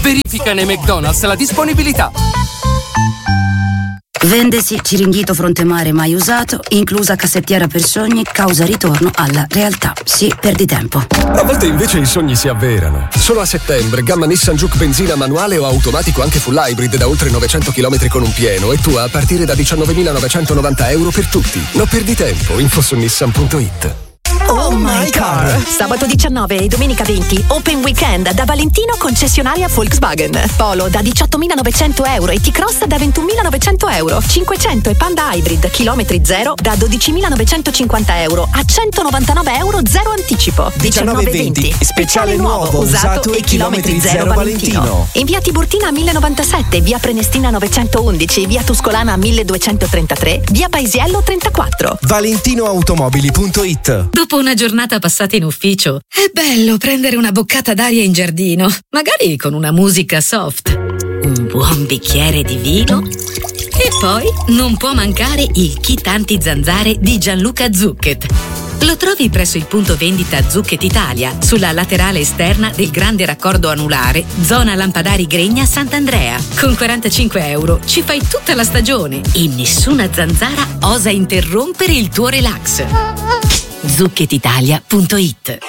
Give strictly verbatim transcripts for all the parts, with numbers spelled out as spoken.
Verifica nei McDonald's la disponibilità. Vendesi Ciringhito Fronte Mare mai usato, inclusa cassettiera per sogni, causa ritorno alla realtà. Sì, perdi tempo. A volte invece i sogni si avverano. Solo a settembre, gamma Nissan Juke benzina manuale o automatico anche full hybrid da oltre novecento chilometri con un pieno e tua a partire da diciannovemilanovecentonovanta euro per tutti. Non perdi tempo, info su nissan punto it. Oh my car! Sabato diciannove e domenica venti, Open Weekend da Valentino concessionaria Volkswagen. Polo da diciottomilanovecento euro e T-Cross da ventunomilanovecento euro. cinquecento e Panda Hybrid chilometri zero da dodicimilanovecentocinquanta euro a centonovantanove euro zero anticipo. diciannove venti, speciale nuovo, usato e chilometri zero Valentino. In via Tiburtina millenovantasette, via Prenestina novecentoundici, via Tuscolana milleduecentotrentatré, via Paesiello trentaquattro. valentinoautomobili punto it. Dopo una giornata passata in ufficio, è bello prendere una boccata d'aria in giardino, magari con una musica soft, un buon bicchiere di vino e poi non può mancare il kit anti-zanzare di Gianluca Zucchet. Lo trovi presso il punto vendita Zucchet Italia, sulla laterale esterna del grande raccordo anulare, zona Lampadari Gregna Sant'Andrea. Con quarantacinque euro ci fai tutta la stagione e nessuna zanzara osa interrompere il tuo relax. zucchet italia punto it.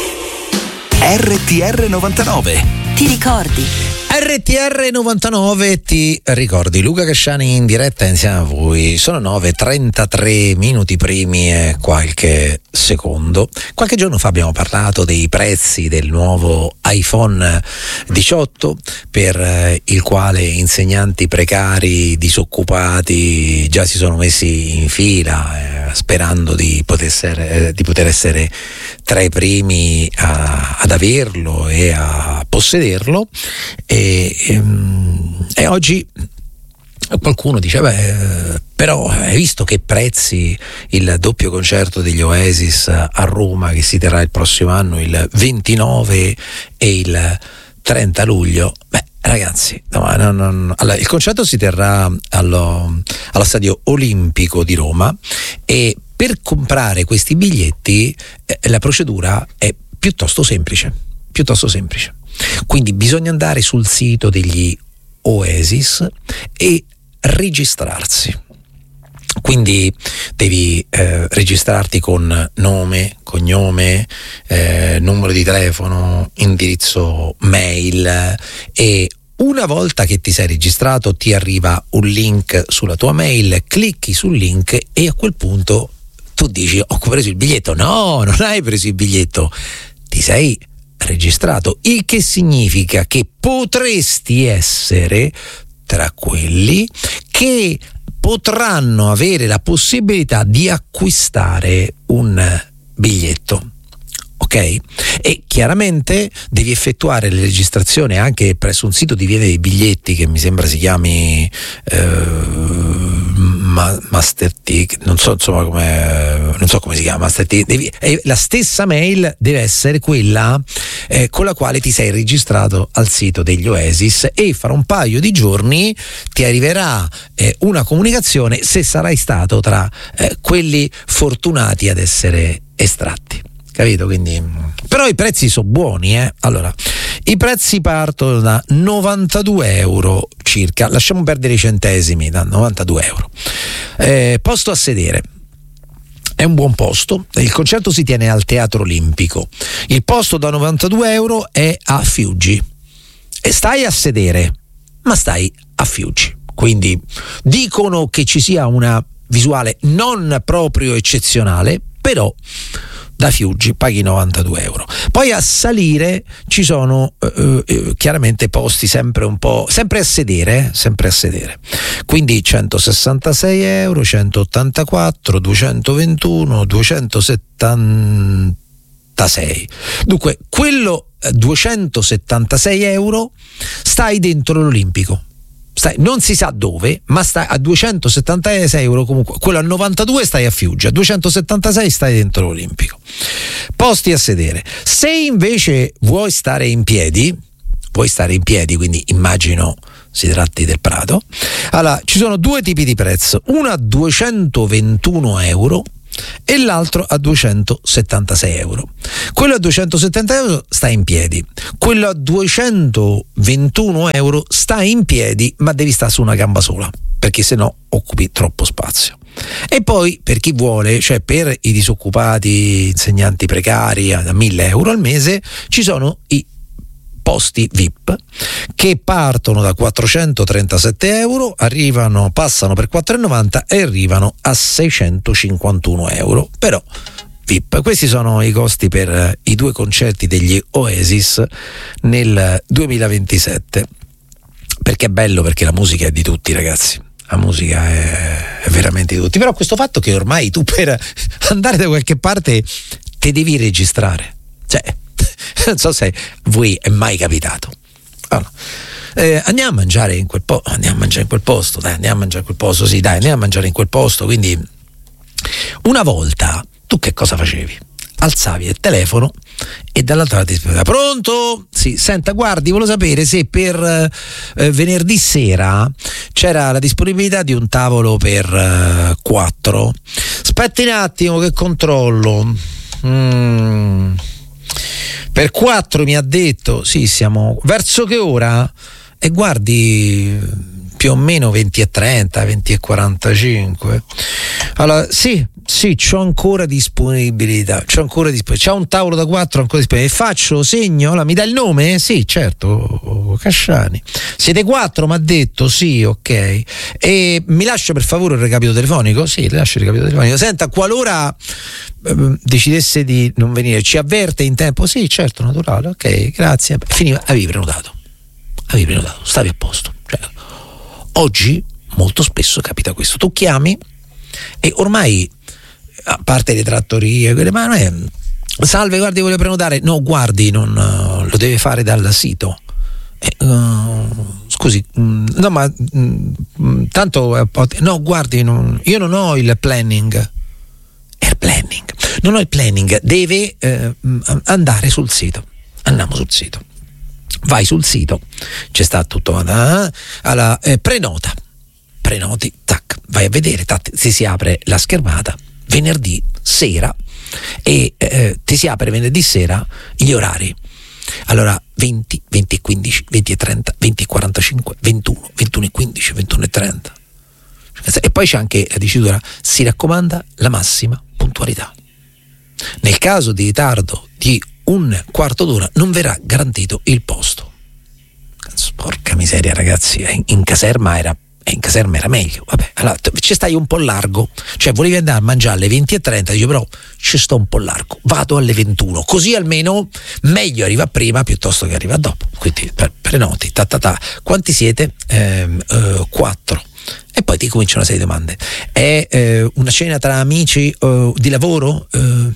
R T R novantanove. Ti ricordi? R T R novantanove ti ricordi. Luca Casciani in diretta insieme a voi. Sono nove e trentatré minuti primi e qualche secondo. Qualche giorno fa abbiamo parlato dei prezzi del nuovo iPhone diciotto, per il quale insegnanti precari, disoccupati già si sono messi in fila eh, sperando di poter essere, eh, di poter essere tra i primi a, ad averlo e a possederlo. E, e, e oggi qualcuno dice beh, però hai visto che prezzi il doppio concerto degli Oasis a Roma, che si terrà il prossimo anno, il ventinove e il trenta luglio. Beh ragazzi, no, no, no, allora, il concerto si terrà allo, allo Stadio Olimpico di Roma, e per comprare questi biglietti eh, la procedura è piuttosto semplice piuttosto semplice quindi bisogna andare sul sito degli Oasis e registrarsi. Quindi devi eh, registrarti con nome, cognome, eh, numero di telefono, indirizzo mail, e una volta che ti sei registrato ti arriva un link sulla tua mail, clicchi sul link e a quel punto tu dici ho preso il biglietto. No, non hai preso il biglietto, ti sei registrato, il che significa che potresti essere tra quelli che potranno avere la possibilità di acquistare un biglietto. Ok? E chiaramente devi effettuare la registrazione anche presso un sito di vendita dei biglietti che mi sembra si chiami eh, ma, Master Ticket, non so insomma come non so come si chiama Master Ticket. Devi, eh, la stessa mail deve essere quella eh, con la quale ti sei registrato al sito degli Oasis, e fra un paio di giorni ti arriverà eh, una comunicazione se sarai stato tra eh, quelli fortunati ad essere estratti. Capito? Quindi, però i prezzi sono buoni, eh? Allora, i prezzi partono da novantadue euro circa, lasciamo perdere i centesimi, da novantadue euro. Eh, posto a sedere. È un buon posto, il concerto si tiene al Teatro Olimpico. Il posto da novantadue euro è a Fiuggi. E stai a sedere, ma stai a Fiuggi. Quindi dicono che ci sia una visuale non proprio eccezionale, però da Fiuggi paghi novantadue euro. Poi a salire ci sono eh, eh, chiaramente posti sempre un po' sempre a sedere, eh, sempre a sedere. Quindi centosessantasei euro, centottantaquattro, duecentoventuno, duecentosettantasei. Dunque, quello eh, duecentosettantasei euro stai dentro l'Olimpico. Stai, non si sa dove, ma stai a duecentosettantasei euro comunque. Quello a novantadue stai a Fiuggi, a duecentosettantasei stai dentro l'Olimpico. Posti a sedere. Se invece vuoi stare in piedi, vuoi stare in piedi, quindi immagino si tratti del Prato, allora ci sono due tipi di prezzo. Una a duecentoventuno euro e l'altro a duecentosettantasei euro. Quello a duecentosettanta euro sta in piedi, quello a duecentoventuno euro sta in piedi, ma devi stare su una gamba sola, perché sennò occupi troppo spazio. E poi per chi vuole, cioè per i disoccupati, insegnanti precari a mille euro al mese, ci sono i posti V I P che partono da quattrocentotrentasette euro, arrivano, passano per quattro e novanta e arrivano a seicentocinquantuno euro. Però V I P, questi sono i costi per i due concerti degli Oasis nel duemilaventisette. Perché è bello, perché la musica è di tutti, ragazzi. La musica è, è veramente di tutti. Però questo fatto che ormai tu per andare da qualche parte te devi registrare, cioè non so se a voi è mai capitato. Allora, eh, andiamo a mangiare in quel posto, andiamo a mangiare in quel posto, dai, andiamo a mangiare in quel posto, sì, dai, andiamo a mangiare in quel posto. Quindi una volta tu che cosa facevi? Alzavi il telefono e dall'altra parte ti spiegava: pronto? Sì, senta, guardi, volevo sapere se per eh, venerdì sera c'era la disponibilità di un tavolo per eh, quattro. Aspetti un attimo che controllo. Mm. Per quattro mi ha detto, sì, siamo verso che ora? E guardi, più o meno venti e trenta, venti e quarantacinque. Allora, sì, sì, c'ho ancora disponibilità, c'ho ancora disponibilità, c'è un tavolo da quattro ancora disponibile. Faccio, segno, allora, mi dà il nome? Sì, certo, Casciani. Siete quattro, mi ha detto, sì, ok. E mi lascia per favore il recapito telefonico? Sì, le lascio il recapito telefonico. Senta, qualora eh, decidesse di non venire, ci avverte in tempo? Sì, certo, naturale, ok, grazie. Finiva, avevi prenotato, avevi prenotato, stavi a posto. Cioè, oggi molto spesso capita questo, tu chiami e ormai, a parte le trattorie, quelle, ma non è salve, guardi, voglio prenotare, no, guardi, non uh, lo deve fare dal sito. Eh, uh, scusi, mh, no, ma mh, tanto uh, no, guardi, non, io non ho il planning. Air planning, non ho il planning, deve uh, andare sul sito. Andiamo sul sito. Vai sul sito, c'è sta tutto, uh, alla, eh, prenota, prenoti, tac, vai a vedere, tac, si, si apre la schermata venerdì sera e eh, ti si apre venerdì sera gli orari. Allora venti, venti e quindici, venti e trenta, venti e quarantacinque, ventuno, ventuno e quindici, ventuno e trenta. E poi c'è anche la dicitura: si raccomanda la massima puntualità. Nel caso di ritardo di un quarto d'ora non verrà garantito il posto. Porca miseria, ragazzi, in caserma era in caserma era meglio. Vabbè, allora ci stai un po' largo, cioè volevi andare a mangiare alle venti e trenta, dice però ci sto un po' largo, vado alle ventuno, così almeno meglio arriva prima piuttosto che arriva dopo. Quindi per, prenoti, ta ta ta. Quanti siete? Ehm, eh, quattro. E poi ti cominciano una serie di domande. È eh, una cena tra amici eh, di lavoro? Eh,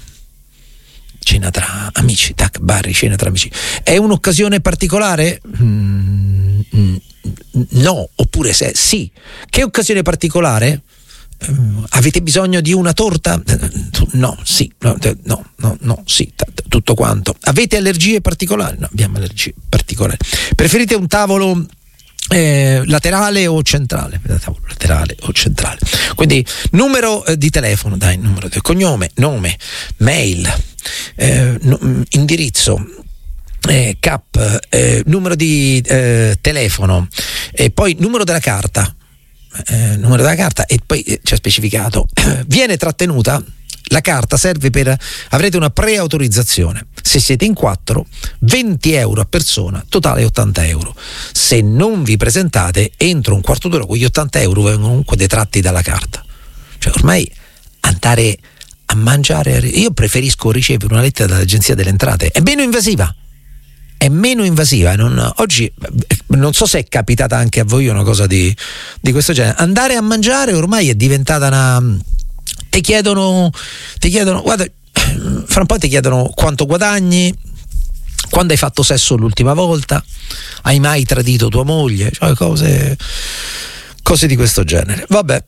cena tra amici, tac, Barry, cena tra amici. È un'occasione particolare? Mm, mm, no, oppure se sì. Che occasione particolare? Uh, avete bisogno di una torta? No, sì, no, no, no, no sì, t- t- tutto quanto. Avete allergie particolari? No, abbiamo allergie particolari. Preferite un tavolo eh, laterale o centrale? Tavolo laterale o centrale. Quindi numero eh, di telefono, dai, numero del cognome, nome, mail, eh, no, indirizzo, Eh, cap, eh, numero di eh, telefono e poi numero della carta, eh, numero della carta e poi eh, c'è specificato viene trattenuta la carta, serve per avrete una preautorizzazione. Se siete in quattro, venti euro a persona, totale ottanta euro. Se non vi presentate entro un quarto d'ora, quegli ottanta euro vengono comunque detratti dalla carta. Cioè ormai andare a mangiare, io preferisco ricevere una lettera dall'Agenzia delle Entrate, è meno invasiva. È meno invasiva. Non, oggi non so se è capitata anche a voi una cosa di, di questo genere. Andare a mangiare ormai è diventata una. Ti chiedono, ti chiedono, guarda, fra un po' ti chiedono quanto guadagni, quando hai fatto sesso l'ultima volta, hai mai tradito tua moglie, cioè cose, cose di questo genere. Vabbè.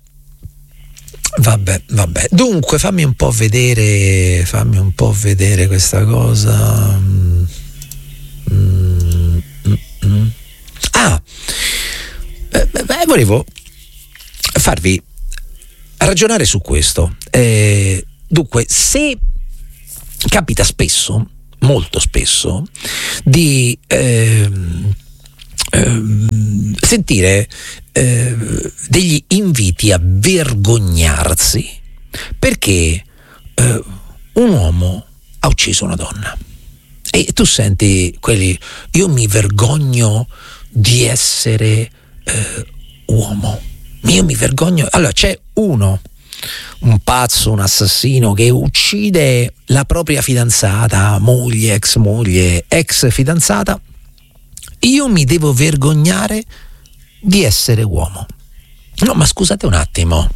Vabbè, vabbè. Dunque, fammi un po' vedere, fammi un po' vedere questa cosa. Mm, mm, mm. Ah, eh, beh, volevo farvi ragionare su questo. Eh, Dunque, se capita spesso, molto spesso, di eh, eh, sentire eh, degli inviti a vergognarsi perché eh, un uomo ha ucciso una donna. E tu senti quelli, io mi vergogno di essere eh, uomo, io mi vergogno. Allora c'è uno, un pazzo, un assassino che uccide la propria fidanzata, moglie, ex moglie, ex fidanzata. Io mi devo vergognare di essere uomo. No, ma scusate un attimo,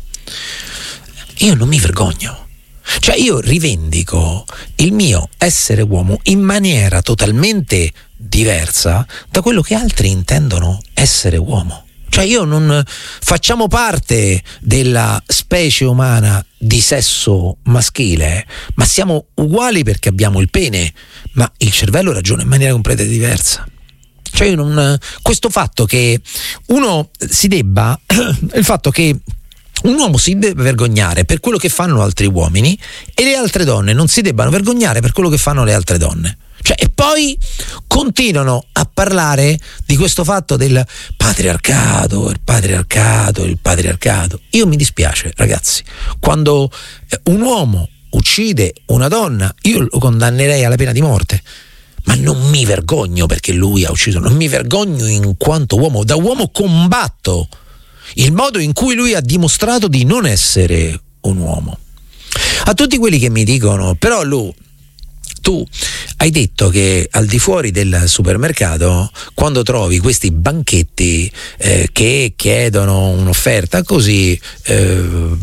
io non mi vergogno. Cioè io rivendico il mio essere uomo in maniera totalmente diversa da quello che altri intendono essere uomo. Cioè io non facciamo parte della specie umana di sesso maschile, ma siamo uguali perché abbiamo il pene, ma il cervello ragiona in maniera completamente diversa. Cioè io non, questo fatto che uno si debba, il fatto che un uomo si deve vergognare per quello che fanno altri uomini e le altre donne non si debbano vergognare per quello che fanno le altre donne. Cioè, e poi continuano a parlare di questo fatto del patriarcato, il patriarcato, il patriarcato. Io mi dispiace, ragazzi, quando un uomo uccide una donna, io lo condannerei alla pena di morte. Ma non mi vergogno perché lui ha ucciso, non mi vergogno in quanto uomo. Da uomo combatto il modo in cui lui ha dimostrato di non essere un uomo. A tutti quelli che mi dicono, però Lu, tu hai detto che al di fuori del supermercato, quando trovi questi banchetti eh, che chiedono un'offerta così, eh,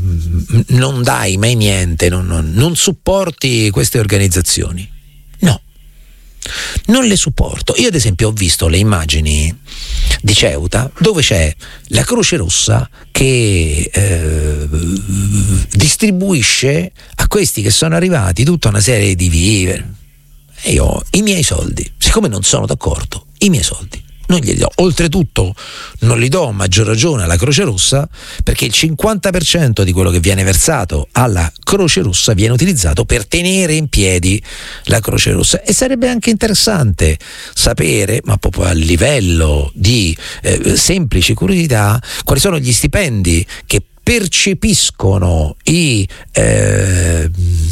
non dai mai niente, non, non, non supporti queste organizzazioni. No, non le supporto. Io ad esempio ho visto le immagini di Ceuta dove c'è la Croce Rossa che eh, distribuisce a questi che sono arrivati tutta una serie di viveri, e io ho i miei soldi, siccome non sono d'accordo, i miei soldi non glieli do. Oltretutto non li do a maggior ragione alla Croce Rossa perché il cinquanta per cento di quello che viene versato alla Croce Rossa viene utilizzato per tenere in piedi la Croce Rossa. E sarebbe anche interessante sapere, ma proprio a livello di eh, semplice curiosità, quali sono gli stipendi che percepiscono i eh,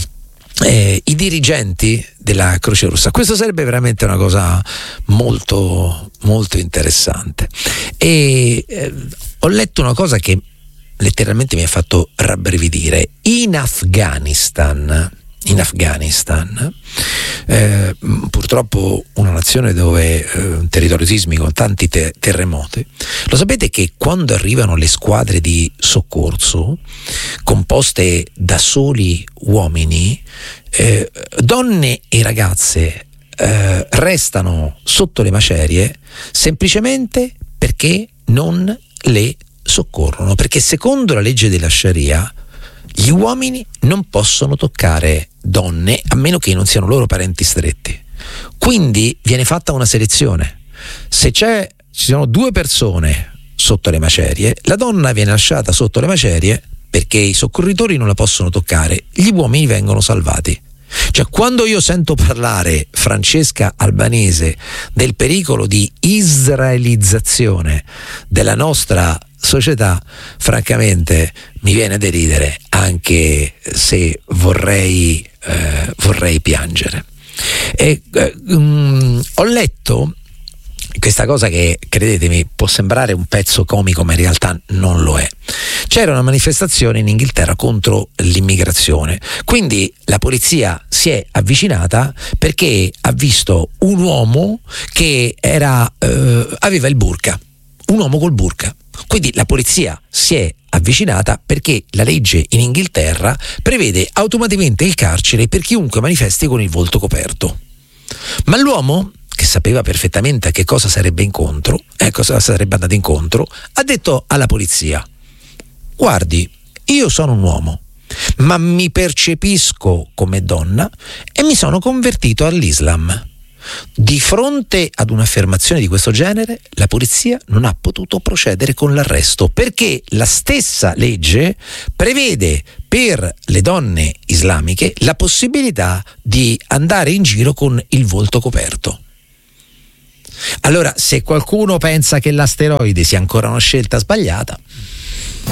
Eh, i dirigenti della Croce Rossa. Questo sarebbe veramente una cosa molto molto interessante. E eh, ho letto una cosa che letteralmente mi ha fatto rabbrividire. In Afghanistan in Afghanistan eh, purtroppo una nazione dove eh, un territorio sismico, tanti te- terremoti. Lo sapete che quando arrivano le squadre di soccorso composte da soli uomini, eh, donne e ragazze eh, restano sotto le macerie semplicemente perché non le soccorrono, perché secondo la legge della Sharia gli uomini non possono toccare donne a meno che non siano loro parenti stretti. Quindi viene fatta una selezione. Se c'è, ci sono due persone sotto le macerie, la donna viene lasciata sotto le macerie perché i soccorritori non la possono toccare, gli uomini vengono salvati. Cioè, quando io sento parlare Francesca Albanese del pericolo di israelizzazione della nostra società, francamente mi viene da ridere, anche se vorrei eh, vorrei piangere. E, eh, um, ho letto questa cosa che, credetemi, può sembrare un pezzo comico, ma in realtà non lo è. C'era una manifestazione in Inghilterra contro l'immigrazione, quindi la polizia si è avvicinata perché ha visto un uomo che era eh, aveva il burqa, un uomo col burqa. Quindi la polizia si è avvicinata perché la legge in Inghilterra prevede automaticamente il carcere per chiunque manifesti con il volto coperto. Ma l'uomo, che sapeva perfettamente a che cosa sarebbe incontro, eh, cosa sarebbe andato incontro, ha detto alla polizia: guardi, io sono un uomo, ma mi percepisco come donna e mi sono convertito all'Islam. Di fronte ad un'affermazione di questo genere, la polizia non ha potuto procedere con l'arresto perché la stessa legge prevede per le donne islamiche la possibilità di andare in giro con il volto coperto. Allora, se qualcuno pensa che l'asteroide sia ancora una scelta sbagliata,